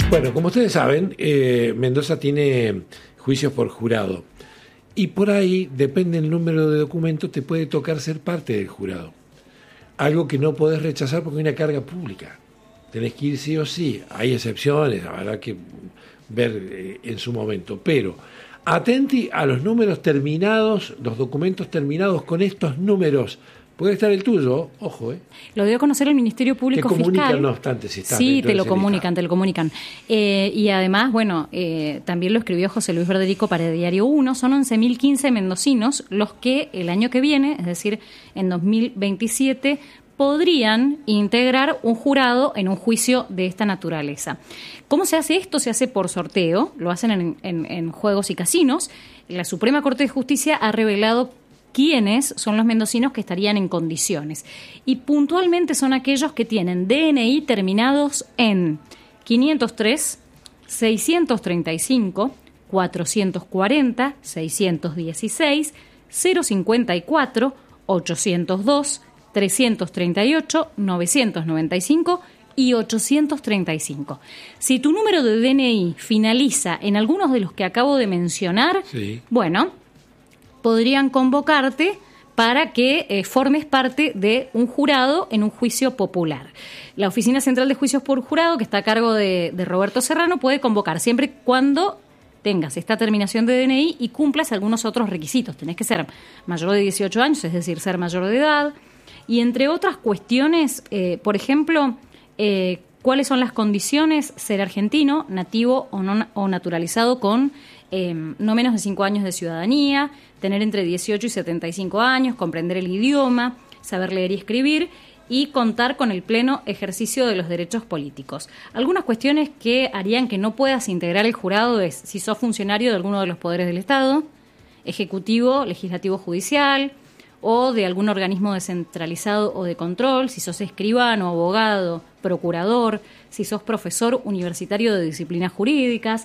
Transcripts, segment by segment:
Bueno, como ustedes saben, Mendoza tiene juicios por jurado. Y por ahí, depende del número de documentos, te puede tocar ser parte del jurado. Algo que no podés rechazar porque hay una carga pública. Tenés que ir sí o sí. Hay excepciones, habrá que ver en su momento. Pero atenti a los números terminados, los documentos terminados con estos números. Puede estar el tuyo, ojo, Lo dio a conocer el Ministerio Público Fiscal. Te comunican, no obstante, si está. Sí, te lo comunican. Y además, también lo escribió José Luis Verderico para Diario 1. Son 11.015 mendocinos los que el año que viene, es decir, en 2027, podrían integrar un jurado en un juicio de esta naturaleza. ¿Cómo se hace esto? Se hace por sorteo, lo hacen en juegos y casinos. La Suprema Corte de Justicia ha revelado quiénes son los mendocinos que estarían en condiciones. Y puntualmente son aquellos que tienen DNI terminados en 503, 635, 440, 616, 054, 802, 338, 995 y 835. Si tu número de DNI finaliza en algunos de los que acabo de mencionar, sí, podrían convocarte para que formes parte de un jurado en un juicio popular. La Oficina Central de Juicios por Jurado, que está a cargo de Roberto Serrano, puede convocar siempre y cuando tengas esta terminación de DNI y cumplas algunos otros requisitos. Tenés que ser mayor de 18 años, es decir, ser mayor de edad. Y entre otras cuestiones, por ejemplo, ¿cuáles son las condiciones? Ser argentino, nativo o naturalizado con no menos de 5 años de ciudadanía, tener entre 18 y 75 años, comprender el idioma, saber leer y escribir y contar con el pleno ejercicio de los derechos políticos. Algunas cuestiones que harían que no puedas integrar el jurado es si sos funcionario de alguno de los poderes del Estado, ejecutivo, legislativo, judicial, o de algún organismo descentralizado o de control, si sos escribano, abogado, procurador, si sos profesor universitario de disciplinas jurídicas,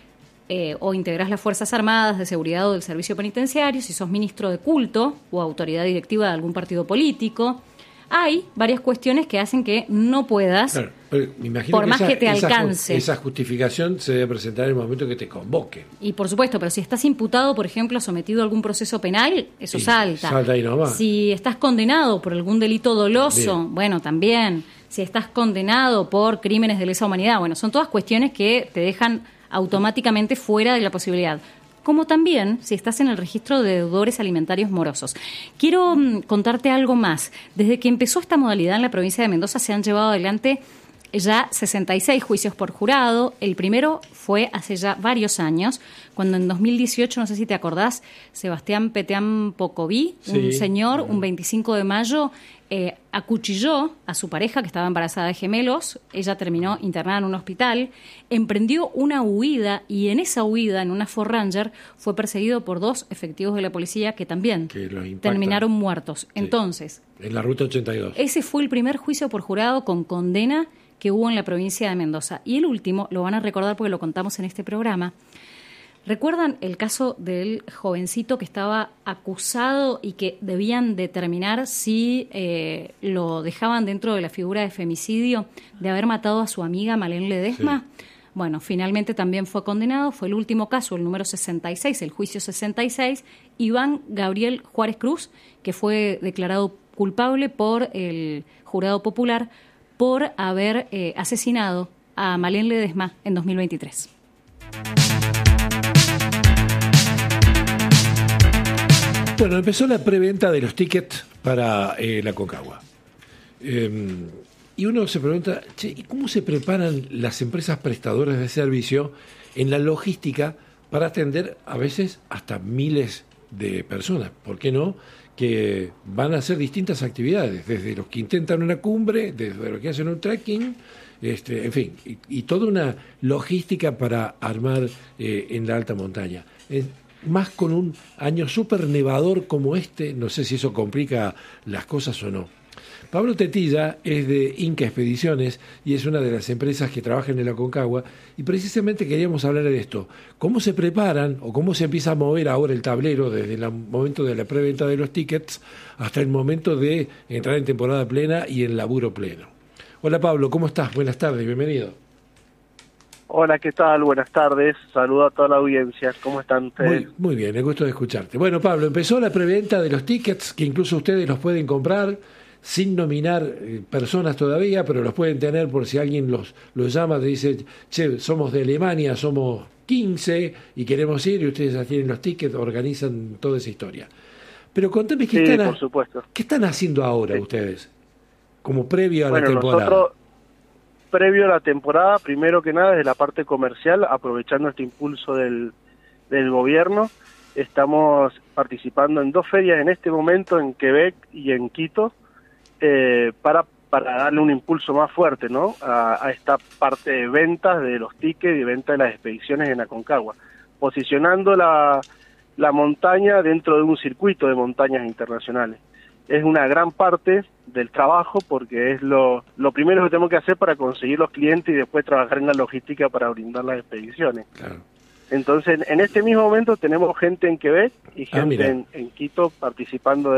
o integrás las Fuerzas Armadas, de Seguridad o del Servicio Penitenciario, si sos ministro de culto o autoridad directiva de algún partido político. Hay varias cuestiones que hacen que no puedas, claro, pero me imagino por más que te alcance. Esa justificación se debe presentar en el momento que te convoquen. Y por supuesto, pero si estás imputado, por ejemplo, sometido a algún proceso penal, eso salta. Salta ahí nomás. Si estás condenado por algún delito doloso, también. Si estás condenado por crímenes de lesa humanidad, son todas cuestiones que te dejan automáticamente fuera de la posibilidad. Como también si estás en el registro de deudores alimentarios morosos. Quiero contarte algo más. Desde que empezó esta modalidad en la provincia de Mendoza se han llevado adelante ya 66 juicios por jurado. El primero fue hace ya varios años, cuando en 2018, no sé si te acordás, Sebastián Peteán Pocoví, un señor, un 25 de mayo, acuchilló a su pareja que estaba embarazada de gemelos. Ella terminó internada en un hospital, emprendió una huida y en esa huida, en una Ford Ranger, fue perseguido por 2 efectivos de la policía que también terminaron muertos. Sí. Entonces, en la ruta 82. Ese fue el primer juicio por jurado con condena que hubo en la provincia de Mendoza. Y el último, lo van a recordar porque lo contamos en este programa. ¿Recuerdan el caso del jovencito que estaba acusado y que debían determinar si lo dejaban dentro de la figura de femicidio de haber matado a su amiga Malén Ledesma? Sí. Bueno, finalmente también fue condenado. Fue el último caso, el número 66, el juicio 66, Iván Gabriel Juárez Cruz, que fue declarado culpable por el jurado popular por haber asesinado a Malén Ledesma en 2023. Bueno, empezó la preventa de los tickets para la Concagua. Y uno se pregunta, ¿y cómo se preparan las empresas prestadoras de servicio en la logística para atender a veces hasta miles de personas? ¿Por qué no? Que van a hacer distintas actividades, desde los que intentan una cumbre, desde los que hacen un trekking, en fin, y toda una logística para armar en la alta montaña. Más con un año súper nevador como este, no sé si eso complica las cosas o no. Pablo Tetilla es de Inca Expediciones y es una de las empresas que trabajan en la Concagua y precisamente queríamos hablar de esto. ¿Cómo se preparan o cómo se empieza a mover ahora el tablero desde el momento de la preventa de los tickets hasta el momento de entrar en temporada plena y en laburo pleno? Hola Pablo, ¿cómo estás? Buenas tardes, bienvenido. Hola, ¿qué tal? Buenas tardes. Saludo a toda la audiencia. ¿Cómo están ustedes? Muy bien, el gusto de escucharte. Bueno, Pablo, empezó la preventa de los tickets, que incluso ustedes los pueden comprar sin nominar personas todavía, pero los pueden tener por si alguien los llama, te dice, che, somos de Alemania, somos 15 y queremos ir, y ustedes ya tienen los tickets, organizan toda esa historia. Pero contame, Por supuesto. ¿qué están haciendo ahora ustedes, como previo a la temporada? Nosotros, previo a la temporada, primero que nada, desde la parte comercial, aprovechando este impulso del gobierno, estamos participando en 2 ferias en este momento, en Quebec y en Quito, para darle un impulso más fuerte, ¿no?, a esta parte de ventas de los tickets y venta de las expediciones en Aconcagua, posicionando la montaña dentro de un circuito de montañas internacionales. Es una gran parte del trabajo porque es lo primero que tenemos que hacer para conseguir los clientes y después trabajar en la logística para brindar las expediciones. Claro. Entonces, en este mismo momento tenemos gente en Quebec y gente en Quito participando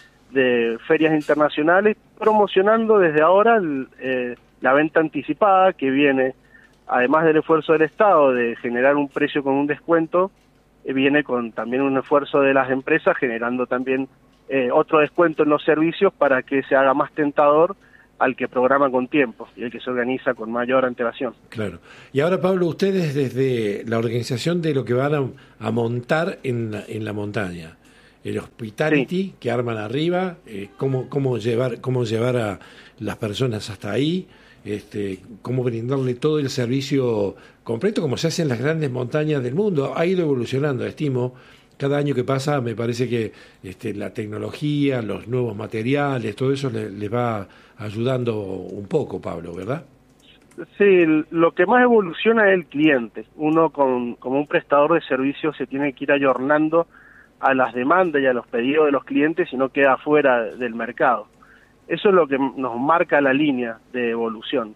de ferias internacionales, promocionando desde ahora la venta anticipada que viene, además del esfuerzo del Estado de generar un precio con un descuento, viene con también un esfuerzo de las empresas generando también otro descuento en los servicios para que se haga más tentador al que programa con tiempo y el que se organiza con mayor antelación. Claro. Y ahora, Pablo, ustedes desde la organización de lo que van a montar en la montaña, el hospitality que arman arriba, cómo llevar a las personas hasta ahí, cómo brindarle todo el servicio completo, como se hace en las grandes montañas del mundo. Ha ido evolucionando, estimo. Cada año que pasa me parece que la tecnología, los nuevos materiales, todo eso les va ayudando un poco, Pablo, ¿verdad? Sí, lo que más evoluciona es el cliente. Uno como un prestador de servicios se tiene que ir ayornando a las demandas y a los pedidos de los clientes y no queda fuera del mercado. Eso es lo que nos marca la línea de evolución.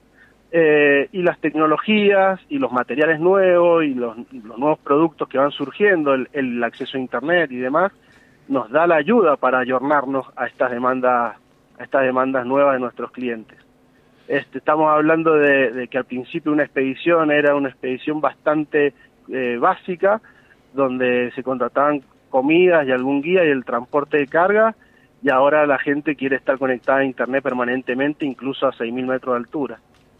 Y las tecnologías y los materiales nuevos y los nuevos productos que van surgiendo, el acceso a Internet y demás, nos da la ayuda para ayornarnos a estas demandas nuevas de nuestros clientes. Estamos hablando de que al principio una expedición era una expedición bastante básica, donde se contrataban comidas y algún guía y el transporte de carga, y ahora la gente quiere estar conectada a Internet permanentemente, incluso a 6.000 metros de altura.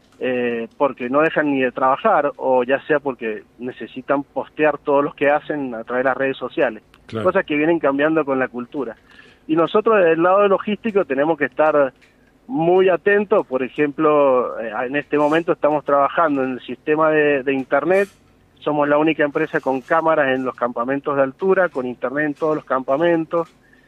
Porque no dejan ni de trabajar, o ya sea porque necesitan postear todos los que hacen a través de las redes sociales, claro. Cosas que vienen cambiando con la cultura. Y nosotros desde el lado logístico tenemos que estar muy atentos. Por ejemplo, en este momento estamos trabajando en el sistema de Internet. Somos la única empresa con cámaras en los campamentos de altura, con Internet en todos los campamentos,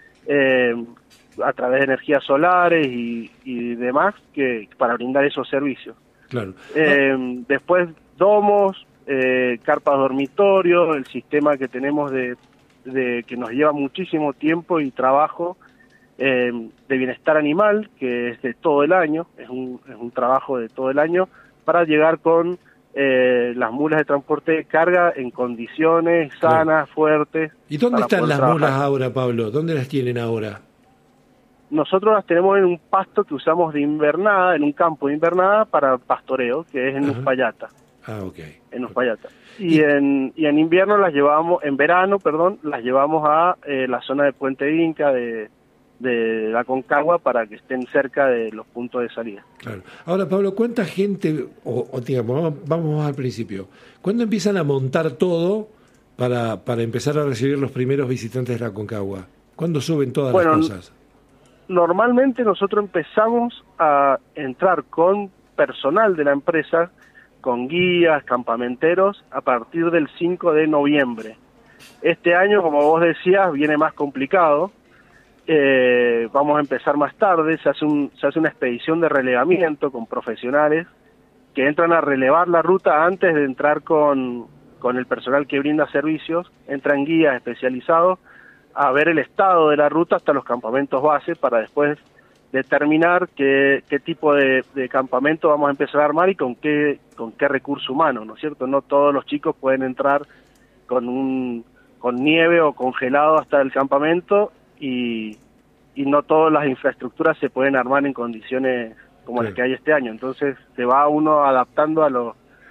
a través de energías solares y demás, para brindar esos servicios. Claro. Después domos, carpas dormitorio, el sistema que tenemos de que nos lleva muchísimo tiempo y trabajo de bienestar animal, que es de todo el año, es un trabajo de todo el año, para llegar con las mulas de transporte de carga en condiciones sanas, fuertes. ¿Y dónde están las mulas ahora, Pablo? ¿Dónde las tienen ahora? Nosotros las tenemos en un pasto que usamos de invernada, en un campo de invernada para pastoreo, que es en Uspallata. Ah, ok. En Uspallata. Y en invierno en verano, las llevamos a la zona de Puente Inca, de la Aconcagua, para que estén cerca de los puntos de salida. Claro. Ahora, Pablo, ¿cuánta gente, digamos, vamos al principio, ¿cuándo empiezan a montar todo para empezar a recibir los primeros visitantes de la Aconcagua? ¿Cuándo suben todas las cosas? Normalmente nosotros empezamos a entrar con personal de la empresa, con guías, campamenteros, a partir del 5 de noviembre. Este año, como vos decías, viene más complicado. Vamos a empezar más tarde. Se hace una expedición de relevamiento con profesionales que entran a relevar la ruta antes de entrar con el personal que brinda servicios. Entran guías especializados a ver el estado de la ruta hasta los campamentos base, para después determinar qué tipo de campamento vamos a empezar a armar y con qué recurso humano, ¿no es cierto? No todos los chicos pueden entrar con nieve o congelado hasta el campamento, y no todas las infraestructuras se pueden armar en condiciones como las que hay este año. Entonces se va uno adaptando a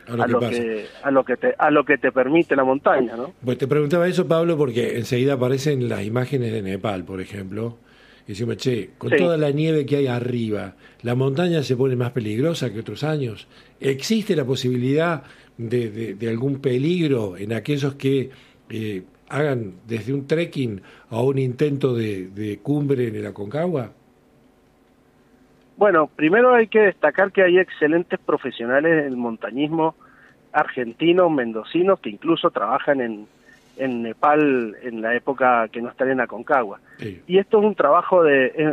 a lo que te permite la montaña, ¿no? Pues te preguntaba eso, Pablo, porque enseguida aparecen las imágenes de Nepal, por ejemplo. Y decimos, che, con toda la nieve que hay arriba, ¿la montaña se pone más peligrosa que otros años? ¿Existe la posibilidad de algún peligro en aquellos que hagan desde un trekking a un intento de cumbre en el Aconcagua? Bueno, primero hay que destacar que hay excelentes profesionales del montañismo argentinos, mendocinos, que incluso trabajan en Nepal en la época que no están en Aconcagua. Sí. Y esto es un trabajo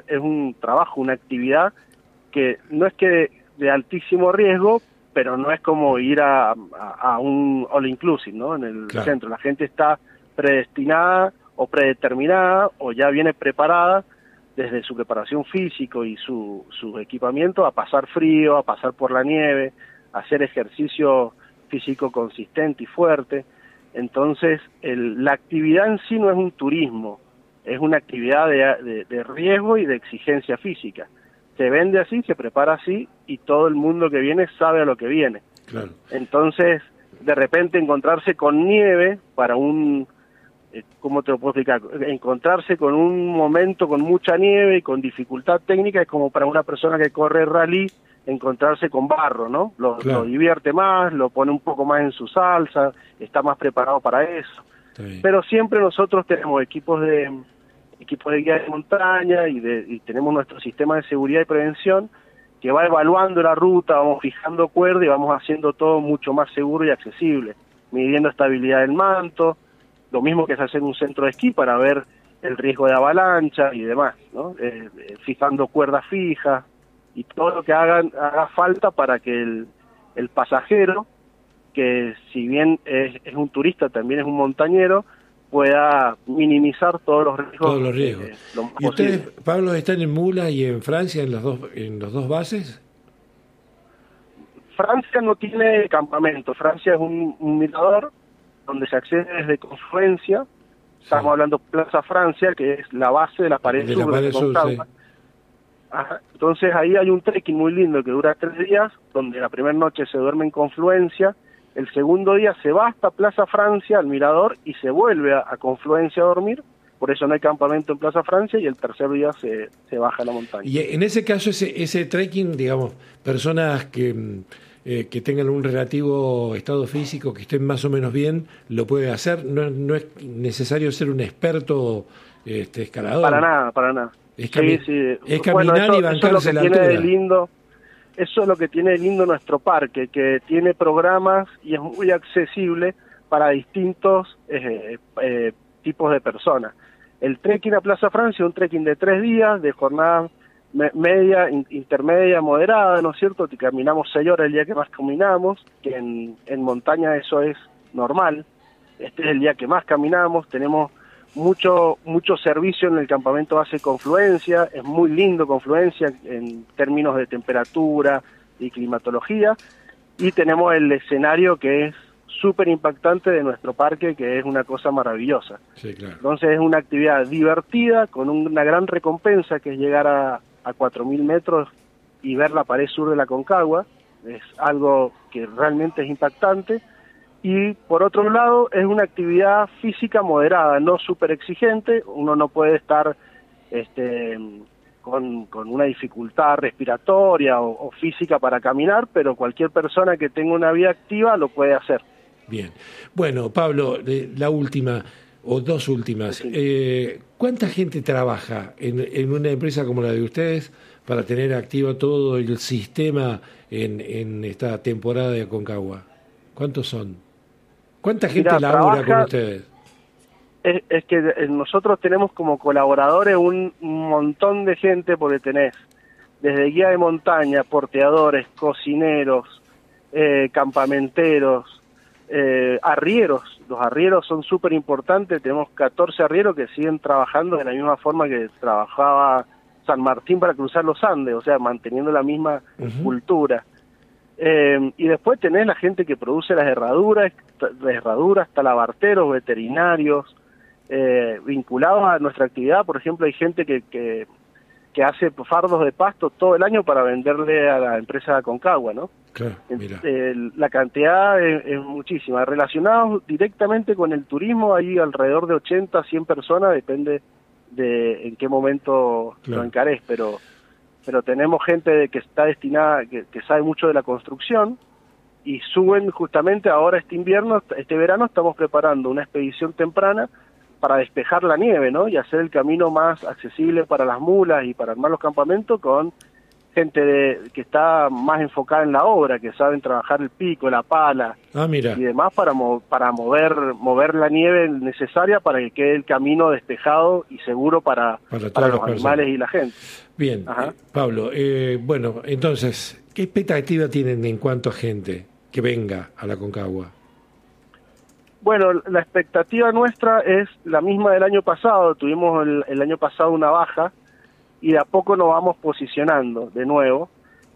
una actividad que no es que de altísimo riesgo, pero no es como ir a un all inclusive, ¿no? En el centro. La gente está predestinada o predeterminada o ya viene preparada desde su preparación físico y su equipamiento a pasar frío, a pasar por la nieve, a hacer ejercicio físico consistente y fuerte. Entonces, la actividad en sí no es un turismo, es una actividad de riesgo y de exigencia física. Se vende así, se prepara así, y todo el mundo que viene sabe a lo que viene. Claro. Entonces, de repente encontrarse con nieve para ¿cómo te lo puedo explicar? Encontrarse con un momento con mucha nieve y con dificultad técnica es como para una persona que corre rally encontrarse con barro, ¿no? Lo divierte más, lo pone un poco más en su salsa, está más preparado para eso. Pero siempre nosotros tenemos equipos de guía de montaña y tenemos nuestro sistema de seguridad y prevención que va evaluando la ruta, vamos fijando cuerda y vamos haciendo todo mucho más seguro y accesible, midiendo estabilidad del manto, lo mismo que es hacer un centro de esquí para ver el riesgo de avalancha y demás, ¿no? Fijando cuerdas fijas y todo lo que haga falta para que el pasajero, que si bien es un turista, también es un montañero, pueda minimizar todos los riesgos. Todos los riesgos. ¿Y ustedes, Pablo, están en Mula y en Francia, en los dos bases? Francia no tiene campamento. Francia es un mirador donde se accede desde Confluencia. Estamos hablando Plaza Francia, que es la base de la pared sur de Aconcagua. Ajá. Entonces ahí hay un trekking muy lindo que dura 3 días, donde la primera noche se duerme en Confluencia, el segundo día se va hasta Plaza Francia, al mirador, y se vuelve a Confluencia a dormir. Por eso no hay campamento en Plaza Francia, y el tercer día se baja a la montaña. Y en ese caso, ese trekking, digamos, personas que tengan un relativo estado físico, que estén más o menos bien, lo pueden hacer. No es necesario ser un experto escalador. Para nada. Es caminar y bancarse la altura. Eso es lo que tiene de lindo nuestro parque, que tiene programas y es muy accesible para distintos tipos de personas. El trekking a Plaza Francia es un trekking de 3 días, de jornada media, intermedia, moderada, ¿no es cierto? Caminamos 6 horas el día que más caminamos, que en montaña eso es normal. Este es el día que más caminamos, tenemos mucho servicio en el campamento base Confluencia, es muy lindo Confluencia en términos de temperatura y climatología, y tenemos el escenario que es súper impactante de nuestro parque, que es una cosa maravillosa. Sí, claro. Entonces es una actividad divertida, con una gran recompensa, que es llegar a 4.000 metros y ver la pared sur de la Aconcagua. Es algo que realmente es impactante. Y por otro lado es una actividad física moderada, no súper exigente. Uno no puede estar con una dificultad respiratoria o física para caminar, pero cualquier persona que tenga una vida activa lo puede hacer. Bien. Bueno, Pablo, la última o dos últimas. Sí. ¿Cuánta gente trabaja en una empresa como la de ustedes para tener activo todo el sistema en esta temporada de Aconcagua? ¿Cuántos son? ¿Cuánta gente labora con ustedes? Es que nosotros tenemos como colaboradores un montón de gente, porque tenés desde guía de montaña, porteadores, cocineros, campamenteros, arrieros. Los arrieros son súper importantes. Tenemos 14 arrieros que siguen trabajando de la misma forma que trabajaba San Martín para cruzar los Andes, o sea, manteniendo la misma cultura. Y después tenés la gente que produce las herraduras, talabarteros, veterinarios, vinculados a nuestra actividad. Por ejemplo, hay gente que que hace fardos de pasto todo el año para venderle a la empresa Aconcagua, ¿no? Claro, mira. La cantidad es muchísima. Relacionados directamente con el turismo, hay alrededor de 80, 100 personas, depende de en qué momento lo encarés, pero tenemos gente que está destinada, que sabe mucho de la construcción, y suben justamente ahora este verano estamos preparando una expedición temprana para despejar la nieve, ¿no? Y hacer el camino más accesible para las mulas y para armar los campamentos con gente que está más enfocada en la obra, que saben trabajar el pico, la pala y demás para mover la nieve necesaria para que quede el camino despejado y seguro para los animales y la gente. Bien, Pablo, bueno, entonces, ¿qué expectativa tienen en cuanto a gente que venga a la Aconcagua? Bueno, la expectativa nuestra es la misma del año pasado. Tuvimos el año pasado una baja y de a poco nos vamos posicionando de nuevo.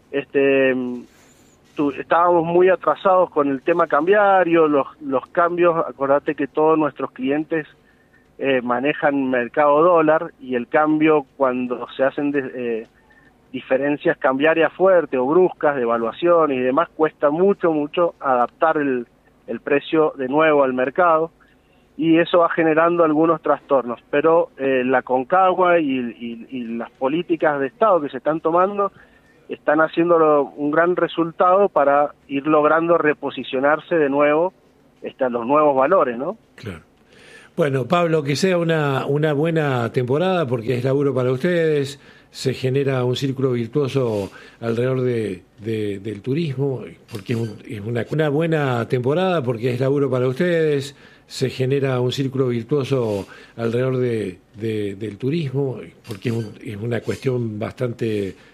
Estábamos muy atrasados con el tema cambiario, los cambios. Acordate que todos nuestros clientes manejan mercado dólar, y el cambio, cuando se hacen diferencias cambiarias fuertes o bruscas, devaluaciones y demás, cuesta mucho adaptar el precio de nuevo al mercado, y eso va generando algunos trastornos, pero la Aconcagua y las políticas de Estado que se están tomando están haciendo un gran resultado para ir logrando reposicionarse de nuevo a los nuevos valores, ¿no? Claro. Bueno, Pablo, que sea una buena temporada, porque es laburo para ustedes, se genera un círculo virtuoso alrededor del turismo, porque es una buena temporada, porque es laburo para ustedes, se genera un círculo virtuoso alrededor del turismo, porque es una cuestión bastante